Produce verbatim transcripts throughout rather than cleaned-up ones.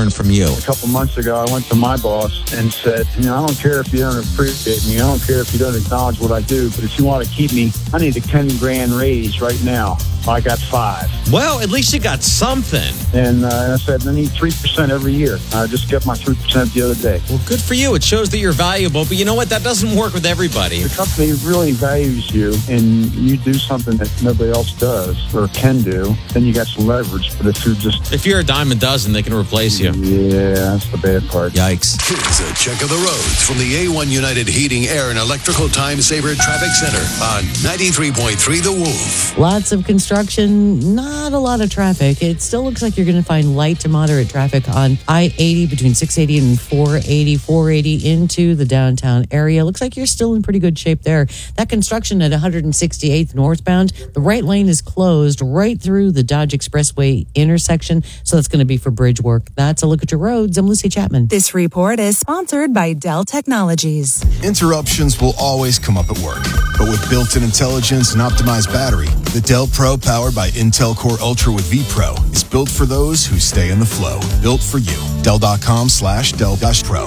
learn from you. A couple months ago, I went to my boss and said, you know, I don't care if you don't appreciate me. I don't care if you don't acknowledge what I do. But if you want to keep me, I need a ten grand raise right now. I got five. Well, at least you got something. And uh, I said, I need three percent every year. I just got my three percent the other day. Well, good for you. It shows that you're valuable. But you know what? That doesn't work with everybody. The company really values you, and you do something that nobody else does or can do, then you got some leverage. But if you're just... If you're a dime a dozen, they can replace you. Yeah, that's the bad part. Yikes. Here's a check of the roads from the A one United Heating, Air, and Electrical Time Saver Traffic Center on ninety-three point three The Wolf. Lots of construction, not a lot of traffic. It still looks like you're going to find light to moderate traffic on I eighty between six eighty and four eighty, four eighty into the downtown area. Looks like you're still in pretty good shape there. That construction at one sixty-eighth northbound, the right lane is closed right through the Dodge Expressway intersection, so that's going to be for bridge work. That's a look at your roads. I'm Lucy Chapman. This report is sponsored by Dell Technologies. Interruptions will always come up at work, but with built-in intelligence and optimized battery, the Dell Pro powered by Intel Core Ultra with vPro is built for those who stay in the flow. Built for you. Dell.com slash Dell Pro.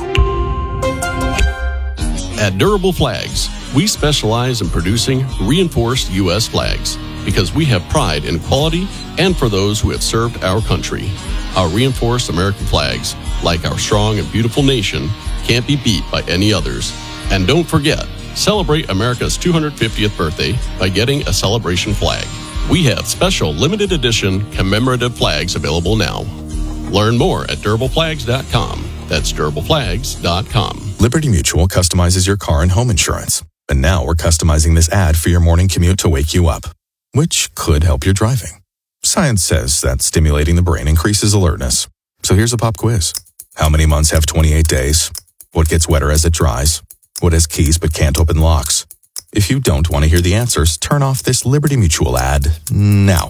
At Durable Flags, we specialize in producing reinforced U S flags because we have pride in quality and for those who have served our country. Our reinforced American flags, like our strong and beautiful nation, can't be beat by any others. And don't forget, celebrate America's two hundred fiftieth birthday by getting a celebration flag. We have special limited edition commemorative flags available now. Learn more at durable flags dot com. That's durable flags dot com. Liberty Mutual customizes your car and home insurance. And now we're customizing this ad for your morning commute to wake you up, which could help your driving. Science says that stimulating the brain increases alertness. So here's a pop quiz. How many months have twenty-eight days? What gets wetter as it dries? What has keys but can't open locks? If you don't want to hear the answers, turn off this Liberty Mutual ad now.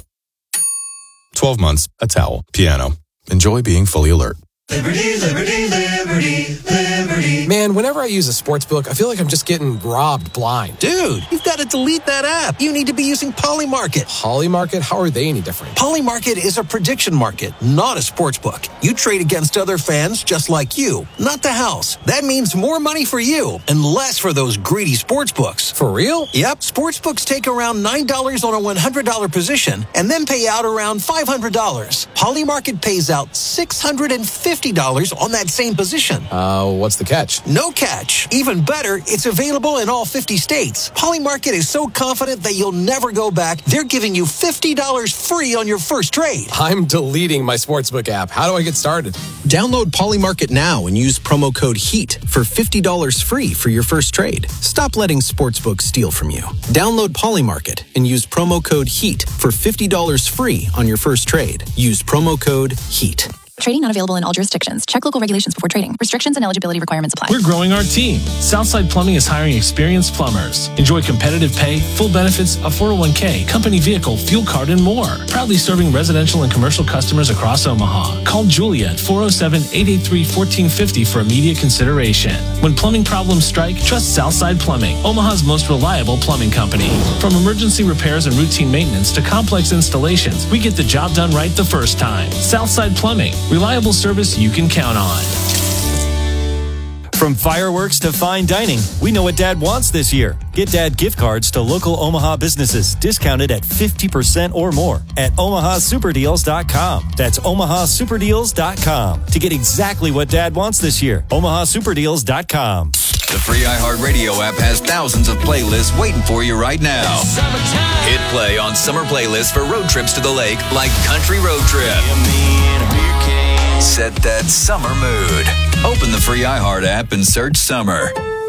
twelve months, a towel, piano. Enjoy being fully alert. Liberty, liberty, liberty, liberty. Man, whenever I use a sports book, I feel like I'm just getting robbed blind. Dude, you've got to delete that app. You need to be using Polymarket. Polymarket? How are they any different? Polymarket is a prediction market, not a sports book. You trade against other fans just like you, not the house. That means more money for you and less for those greedy sports books. For real? Yep. Sports books take around nine dollars on a one hundred dollars position and then pay out around five hundred dollars. Polymarket pays out six hundred fifty dollars on that same position. Uh, what's the catch? No catch. Even better, it's available in all fifty states. Polymarket is so confident that you'll never go back, they're giving you fifty dollars free on your first trade. I'm deleting my sportsbook app. How do I get started? Download Polymarket now and use promo code HEAT for fifty dollars free for your first trade. Stop letting sportsbooks steal from you. Download Polymarket and use promo code HEAT for fifty dollars free on your first trade. Use promo code HEAT. Trading not available in all jurisdictions. Check local regulations before trading. Restrictions and eligibility requirements apply. We're growing our team. Southside Plumbing is hiring experienced plumbers. Enjoy competitive pay, full benefits, a four oh one k, company vehicle, fuel card, and more. Proudly serving residential and commercial customers across Omaha. Call Julia at four oh seven, eight eight three, one four five oh for immediate consideration. When plumbing problems strike, trust Southside Plumbing, Omaha's most reliable plumbing company. From emergency repairs and routine maintenance to complex installations, we get the job done right the first time. Southside Plumbing. Reliable service you can count on. From fireworks to fine dining, we know what Dad wants this year. Get Dad gift cards to local Omaha businesses, discounted at fifty percent or more at omaha super deals dot com. That's omaha super deals dot com to get exactly what Dad wants this year. omaha super deals dot com. The free iHeartRadio app has thousands of playlists waiting for you right now. Hit play on summer playlists for road trips to the lake like Country Road Trip. Set that summer mood. Open the free iHeart app and search summer.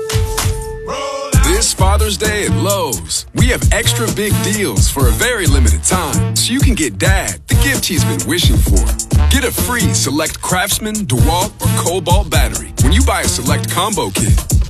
This Father's Day at Lowe's, we have extra big deals for a very limited time, so you can get Dad the gift he's been wishing for. Get a free Select Craftsman, DeWalt, or Cobalt battery when you buy a Select combo kit.